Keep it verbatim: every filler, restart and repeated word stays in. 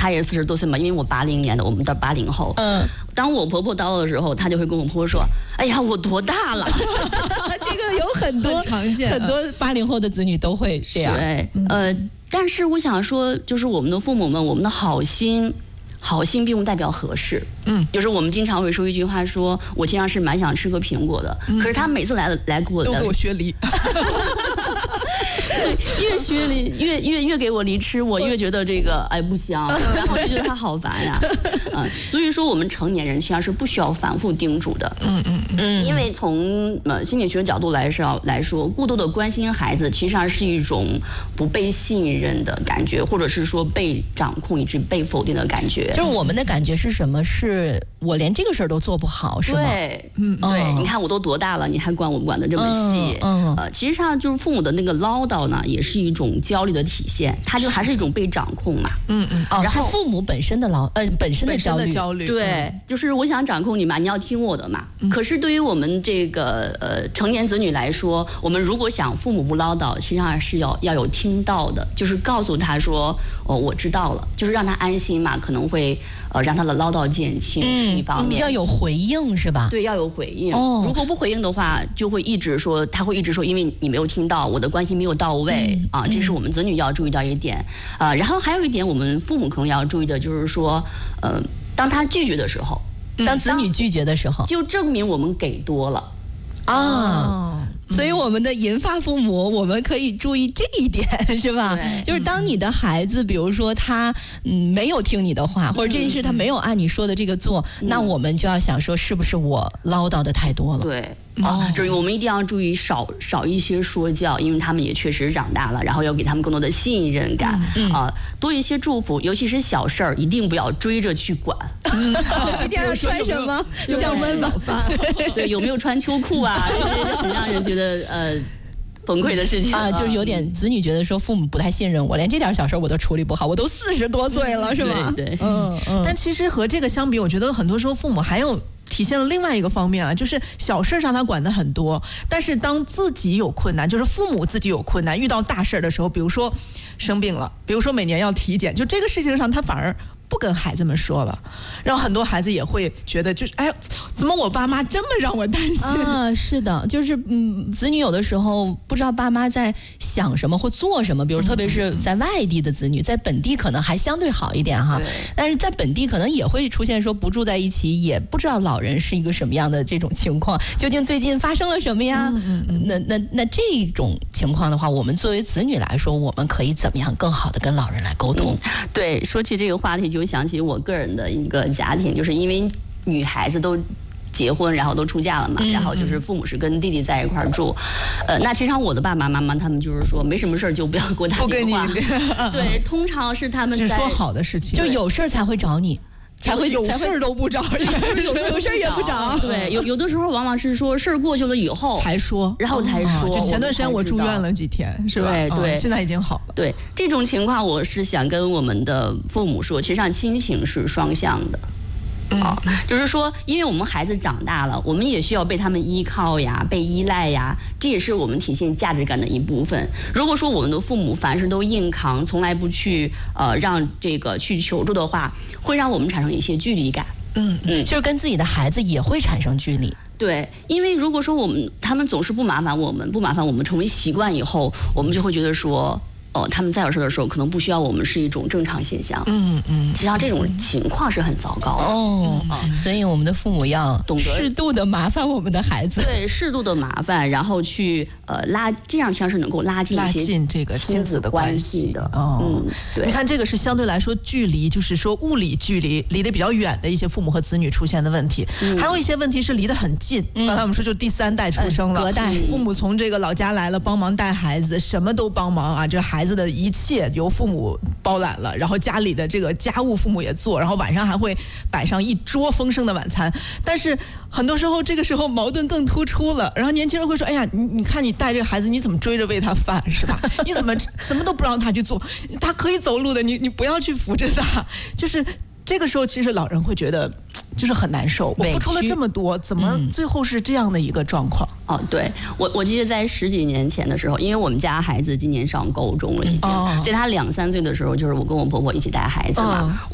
她也四十多岁嘛，因为我八零年的，我们的八零后。嗯，当我婆婆叨叨的时候，她就会跟我婆婆说：“哎呀，我多大了？” 这个有很多很常见， 很多八零后的子女都会这样。 对，呃，但是我想说，就是我们的父母们，我们的好心。好心并不代表合适，嗯，就是我们经常会说一句话说，说我经常是蛮想吃个苹果的，嗯、可是他每次来来给我都给我削梨， 对，越削梨越越越给我梨吃，我越觉得这个哎不香，然后就觉得他好烦呀，啊、呃，所以说我们成年人实际上是不需要反复叮嘱的，嗯嗯嗯，因为从呃心理学角度来说来说，过多的关心孩子，其实上是一种不被信任的感觉，或者是说被掌控以至被否定的感觉。 就是我们的感觉是什么？是我连这个事儿都做不好，是吗？ 对，嗯，对，哦、你看我都多大了，你还管我管得这么细？嗯，嗯呃，其实上就是父母的那个唠叨呢，也是一种焦虑的体现，它就还是一种被掌控嘛。嗯嗯， 哦，然后是父母本身的唠呃本身的焦虑， 焦虑对，嗯、就是我想掌控你嘛，你要听我的嘛。嗯、可是对于我们这个呃成年子女来说，我们如果想父母不唠叨，实际上是要要有听到的，就是告诉他说哦我知道了，就是让他安心嘛，可能会。呃，让他的唠叨减轻是一方面、 嗯，要有回应是吧？ 对，要有回应。哦，如果不回应的话，就会一直说，他会一直说，因为你没有听到，我的关心没有到位、嗯、啊，这是我们子女要注意到一点啊。然后还有一点，我们父母可能要注意的就是说，呃，当他拒绝的时候， 嗯、当子女拒绝的时候， 就证明我们给多了啊。哦所以我们的银发父母，我们可以注意这一点，是吧？就是当你的孩子，比如说他嗯没有听你的话，或者这件事他没有按你说的这个做，嗯、那我们就要想说，是不是我唠叨的太多了？ 对。啊，就是我们一定要注意少少一些说教，因为他们也确实长大了，然后要给他们更多的信任感、嗯、啊，多一些祝福，尤其是小事儿，一定不要追着去管。 嗯、今天要穿什么？ 降温早饭，对对，有没有穿秋裤啊？这些很让人觉得呃。崩溃的事情啊，就是有点子女觉得说父母不太信任我，连这点小事我都处理不好，我都四十多岁了，是吧？ 对对， 嗯嗯。但其实和这个相比，我觉得很多时候父母还有体现了另外一个方面啊，就是小事上他管得很多，但是当自己有困难，就是父母自己有困难，遇到大事的时候，比如说生病了，比如说每年要体检，就这个事情上他反而不跟孩子们说了，让很多孩子也会觉得就是哎，怎么我爸妈这么让我担心啊？是的，就是嗯，子女有的时候不知道爸妈在想什么或做什么，比如特别是在外地的子女，在本地可能还相对好一点哈，但是在本地可能也会出现说不住在一起，也不知道老人是一个什么样的这种情况，究竟最近发生了什么呀？嗯嗯嗯那那那这种情况的话，我们作为子女来说，我们可以怎么样更好的跟老人来沟通？ 嗯、对，说起这个话题就。就想起我个人的一个家庭，就是因为女孩子都结婚，然后都出嫁了嘛，然后就是父母是跟弟弟在一块儿住，呃，那其实上我的爸爸妈妈他们就是说没什么事儿就不要给我打电话，对，通常是他们只说好的事情， 就有事儿才会找你。才会有事儿都不找， 有有事儿也不找。 对，有有的时候往往是说事儿过去了以后才说， 然后才说。 就前段时间我住院了几天，是吧？ 对对， 现在已经好了。 对，这种情况我是想跟我们的父母说，其实上亲情是双向的。啊、哦，就是说，因为我们孩子长大了，我们也需要被他们依靠呀，被依赖呀，这也是我们体现价值感的一部分。如果说我们的父母凡事都硬扛，从来不去呃让这个去求助的话，会让我们产生一些距离感。 嗯嗯，就是跟自己的孩子也会产生距离。 对，因为如果说我们他们总是不麻烦我们，不麻烦我们，成为习惯以后，我们就会觉得说。哦，他们再有事的时候，可能不需要我们是一种正常现象。嗯嗯，实际上这种情况是很糟糕的。 哦，嗯、所以我们的父母要懂得适度的麻烦我们的孩子。 对，适度的麻烦，然后去呃拉，这样像是能够拉近拉近这个亲子的关系的。 哦，嗯，对。你看这个是相对来说距离，就是说物理距离离得比较远的一些父母和子女出现的问题，嗯、还有一些问题是离得很近。刚、嗯、才我们说就第三代出生了， 隔代， 父母从这个老家来了，帮忙带孩子，什么都帮忙啊，这孩子。的一切由父母包揽了，然后家里的这个家务父母也做，然后晚上还会摆上一桌丰盛的晚餐。但是很多时候这个时候矛盾更突出了，然后年轻人会说：“哎呀，你你看你带这个孩子，你怎么追着喂他饭是吧？你怎么什么都不让他去做？他可以走路的，你你不要去扶着他。”就是这个时候，其实老人会觉得就是很难受。我付出了这么多，怎么最后是这样的一个状况？ 哦，对，我我记得在十几年前的时候，因为我们家孩子今年上高中了，已经，哦、在他两三岁的时候，就是我跟我婆婆一起带孩子嘛。哦